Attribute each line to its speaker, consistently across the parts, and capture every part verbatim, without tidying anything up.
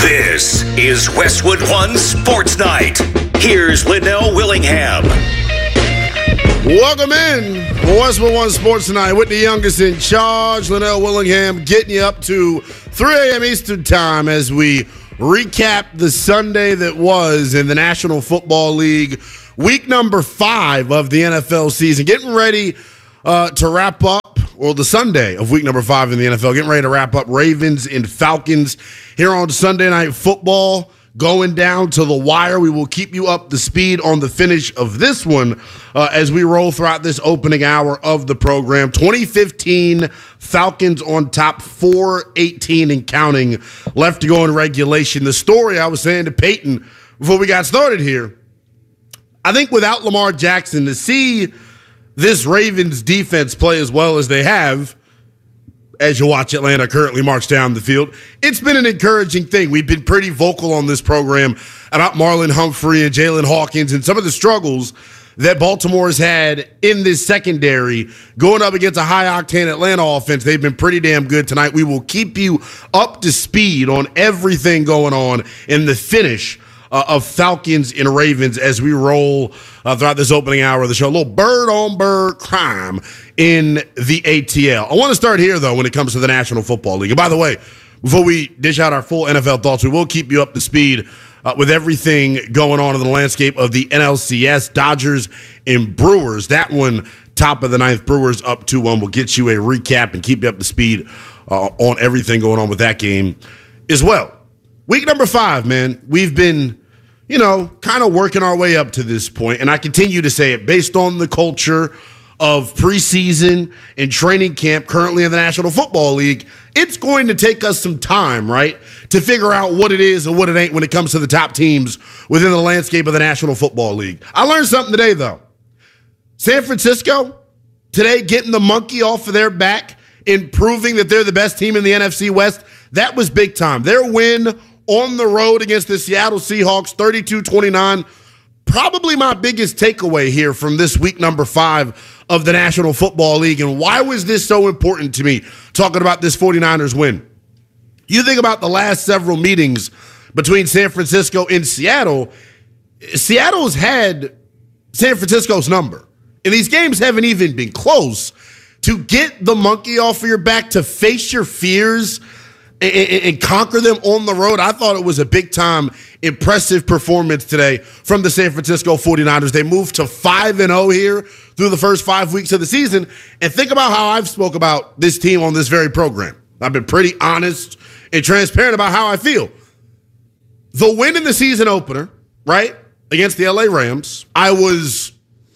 Speaker 1: This is Westwood One Sports Night. Here's Linnell Willingham.
Speaker 2: Welcome in Westwood One Sports Night with the youngest in charge, Linnell Willingham, getting you up to three a.m. Eastern Time as we recap the Sunday that was in the National Football League, week number five of the N F L season. Getting ready uh, to wrap up, or the Sunday of week number five in the N F L, getting ready to wrap up Ravens and Falcons here on Sunday Night Football. Going down to the wire. We will keep you up to speed on the finish of this one uh, as we roll throughout this opening hour of the program. twenty fifteen Falcons on top, four eighteen and counting left to go in regulation. The story I was saying to Peyton before we got started here, I think without Lamar Jackson, to see this Ravens defense play as well as they have, as you watch Atlanta currently march down the field, it's been an encouraging thing. We've been pretty vocal on this program about Marlon Humphrey and Jalen Hawkins and some of the struggles that Baltimore has had in this secondary going up against a high-octane Atlanta offense. They've been pretty damn good tonight. We will keep you up to speed on everything going on in the finish Uh, of Falcons and Ravens as we roll uh, throughout this opening hour of the show. A little bird-on-bird crime in the A T L. I want to start here, though, when it comes to the National Football League. And by the way, before we dish out our full N F L thoughts, we will keep you up to speed uh, with everything going on in the landscape of the N L C S, Dodgers and Brewers. That one, top of the ninth, Brewers up two one. We'll get you a recap and keep you up to speed uh, on everything going on with that game as well. Week number five, man, we've been, you know, kind of working our way up to this point, and I continue to say it based on the culture of preseason and training camp currently in the National Football League. It's going to take us some time, right, to figure out what it is and what it ain't when it comes to the top teams within the landscape of the National Football League. I learned something today, though. San Francisco, today getting the monkey off of their back and proving that they're the best team in the N F C West, that was big time. Their win on the road against the Seattle Seahawks, thirty-two twenty-nine. Probably my biggest takeaway here from this week number five of the National Football League. And why was this so important to me, talking about this 49ers win? You think about the last several meetings between San Francisco and Seattle. Seattle's had San Francisco's number. And these games haven't even been close. To get the monkey off of your back, to face your fears and, and, and conquer them on the road, I thought it was a big-time, impressive performance today from the San Francisco 49ers. They moved to five and oh here through the first five weeks of the season. And think about how I've spoke about this team on this very program. I've been pretty honest and transparent about how I feel. The win in the season opener, right, against the L A Rams, I was,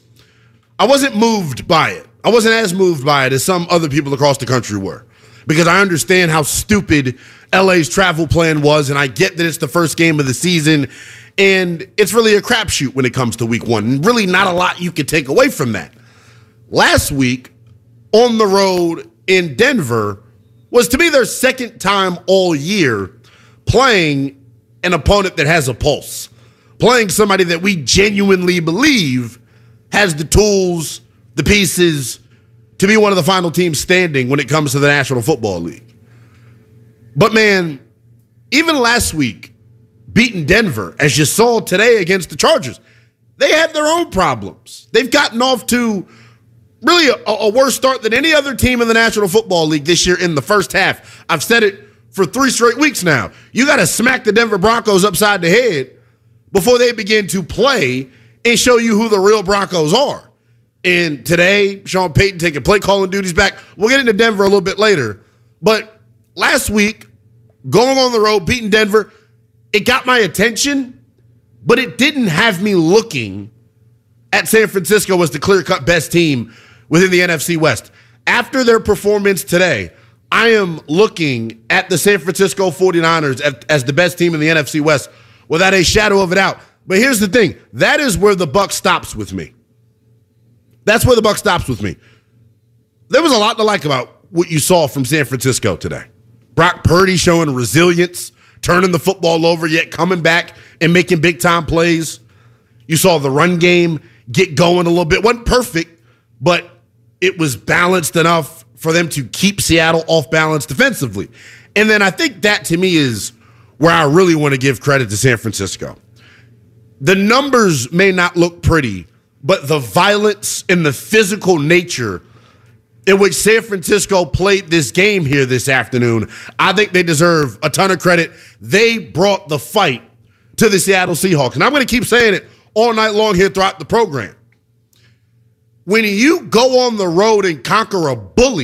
Speaker 2: I wasn't moved by it. I wasn't as moved by it as some other people across the country were, because I understand how stupid L A's travel plan was, and I get that it's the first game of the season, and it's really a crapshoot when it comes to week one, and really not a lot you can take away from that. Last week, on the road in Denver, was to me their second time all year playing an opponent that has a pulse, playing somebody that we genuinely believe has the tools, the pieces to be one of the final teams standing when it comes to the National Football League. But, man, even last week, beating Denver, as you saw today against the Chargers, they had their own problems. They've gotten off to really a, a worse start than any other team in the National Football League this year in the first half. I've said it for three straight weeks now. You got to smack the Denver Broncos upside the head before they begin to play and show you who the real Broncos are. And today, Sean Payton taking play calling duties back. We'll get into Denver a little bit later. But last week, going on the road, beating Denver, it got my attention, but it didn't have me looking at San Francisco as the clear-cut best team within the N F C West. After their performance today, I am looking at the San Francisco 49ers as, as the best team in the N F C West without a shadow of a doubt. But here's the thing. That is where the buck stops with me. That's where the buck stops with me. There was a lot to like about what you saw from San Francisco today. Brock Purdy showing resilience, turning the football over, yet coming back and making big-time plays. You saw the run game get going a little bit. Wasn't perfect, but it was balanced enough for them to keep Seattle off balance defensively. And then I think that, to me, is where I really want to give credit to San Francisco. The numbers may not look pretty, but the violence and the physical nature in which San Francisco played this game here this afternoon, I think they deserve a ton of credit. They brought the fight to the Seattle Seahawks. And I'm going to keep saying it all night long here throughout the program. When you go on the road and conquer a bully,